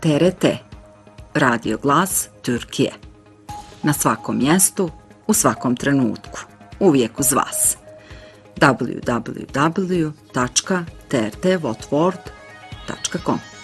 TRT, Radio Glas Türkiye. Na svakom mjestu, u svakom trenutku, uvijek uz vas. www.trtvotword.com